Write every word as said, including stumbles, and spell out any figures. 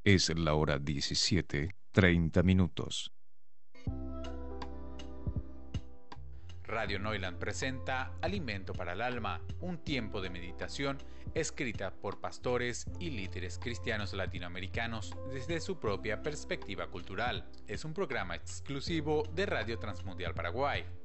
Es la hora diecisiete, treinta minutos. Radio Neuland presenta Alimento para el Alma, un tiempo de meditación escrita por pastores y líderes cristianos latinoamericanos desde su propia perspectiva cultural. Es un programa exclusivo de Radio Transmundial Paraguay.